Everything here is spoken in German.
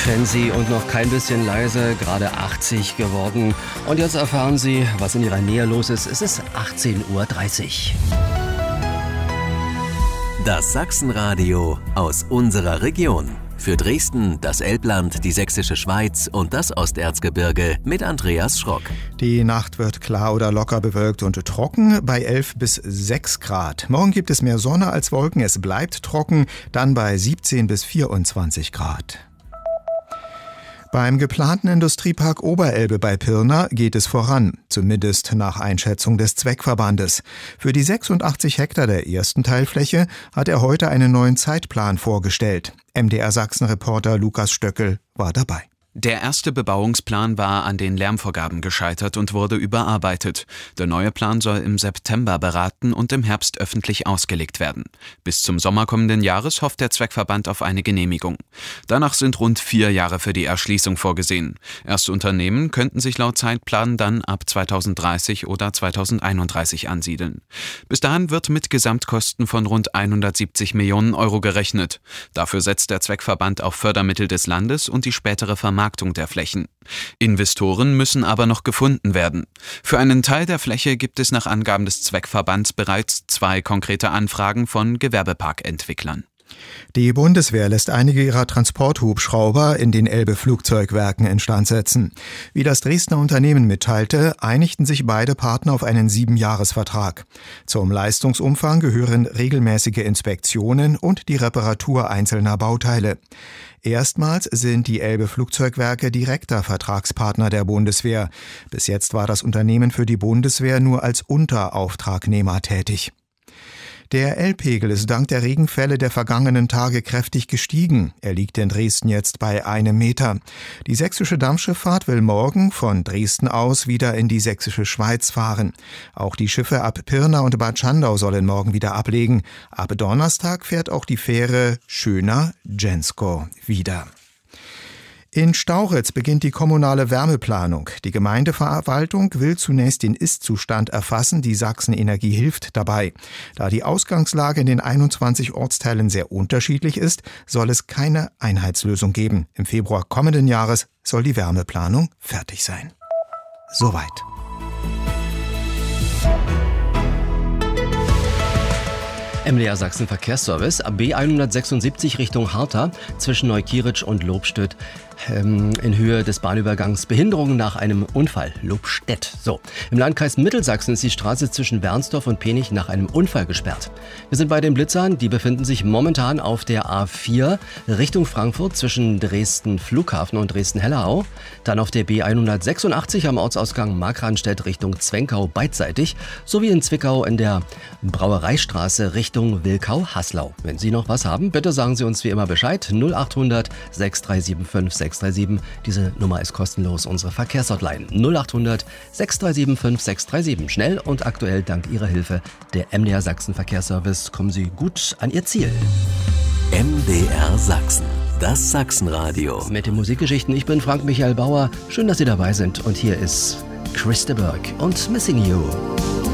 fancy und noch kein bisschen leise, gerade 80 geworden. Und jetzt erfahren Sie, was in Ihrer Nähe los ist. Es ist 18:30 Uhr. Das Sachsenradio aus unserer Region. Für Dresden, das Elbland, die Sächsische Schweiz und das Osterzgebirge mit Andreas Schrock. Die Nacht wird klar oder locker bewölkt und trocken bei 11 bis 6 Grad. Morgen gibt es mehr Sonne als Wolken, es bleibt trocken, dann bei 17 bis 24 Grad. Beim geplanten Industriepark Oberelbe bei Pirna geht es voran, zumindest nach Einschätzung des Zweckverbandes. Für die 86 Hektar der ersten Teilfläche hat er heute einen neuen Zeitplan vorgestellt. MDR-Sachsen-Reporter Lukas Stöckel war dabei. Der erste Bebauungsplan war an den Lärmvorgaben gescheitert und wurde überarbeitet. Der neue Plan soll im September beraten und im Herbst öffentlich ausgelegt werden. Bis zum Sommer kommenden Jahres hofft der Zweckverband auf eine Genehmigung. Danach sind rund 4 Jahre für die Erschließung vorgesehen. Erste Unternehmen könnten sich laut Zeitplan dann ab 2030 oder 2031 ansiedeln. Bis dahin wird mit Gesamtkosten von rund 170 Millionen Euro gerechnet. Dafür setzt der Zweckverband auf Fördermittel des Landes und die spätere Vermarktung der Flächen. Investoren müssen aber noch gefunden werden. Für einen Teil der Fläche gibt es nach Angaben des Zweckverbands bereits 2 konkrete Anfragen von Gewerbeparkentwicklern. Die Bundeswehr lässt einige ihrer Transporthubschrauber in den Elbe-Flugzeugwerken instand setzen. Wie das Dresdner Unternehmen mitteilte, einigten sich beide Partner auf einen 7-Jahres-Vertrag. Zum Leistungsumfang gehören regelmäßige Inspektionen und die Reparatur einzelner Bauteile. Erstmals sind die Elbe-Flugzeugwerke direkter Vertragspartner der Bundeswehr. Bis jetzt war das Unternehmen für die Bundeswehr nur als Unterauftragnehmer tätig. Der Elbpegel ist dank der Regenfälle der vergangenen Tage kräftig gestiegen. Er liegt in Dresden jetzt bei 1 Meter. Die sächsische Dampfschifffahrt will morgen von Dresden aus wieder in die sächsische Schweiz fahren. Auch die Schiffe ab Pirna und Bad Schandau sollen morgen wieder ablegen. Ab Donnerstag fährt auch die Fähre Schöna-Jensko wieder. In Stauritz beginnt die kommunale Wärmeplanung. Die Gemeindeverwaltung will zunächst den Ist-Zustand erfassen. Die Sachsen-Energie hilft dabei. Da die Ausgangslage in den 21 Ortsteilen sehr unterschiedlich ist, soll es keine Einheitslösung geben. Im Februar kommenden Jahres soll die Wärmeplanung fertig sein. Soweit. MDR Sachsen Verkehrsservice, B176 Richtung Hartha zwischen Neukieritsch und Lobstedt in Höhe des Bahnübergangs Behinderungen nach einem Unfall. Lobstedt. So. Im Landkreis Mittelsachsen ist die Straße zwischen Bernsdorf und Penich nach einem Unfall gesperrt. Wir sind bei den Blitzern. Die befinden sich momentan auf der A4 Richtung Frankfurt zwischen Dresden Flughafen und Dresden-Hellerau. Dann auf der B186 am Ortsausgang Markranstädt Richtung Zwenkau beidseitig. Sowie in Zwickau in der Brauereistraße Richtung Wilkau-Haslau. Wenn Sie noch was haben, bitte sagen Sie uns wie immer Bescheid. 0800 6375 637. Diese Nummer ist kostenlos, unsere Verkehrshotline 0800 6375 637. Schnell und aktuell dank Ihrer Hilfe. Der MDR Sachsen Verkehrsservice. Kommen Sie gut an Ihr Ziel. MDR Sachsen, das Sachsenradio. Mit den Musikgeschichten. Ich bin Frank Michael Bauer. Schön, dass Sie dabei sind. Und hier ist Chris de Burgh und Missing You.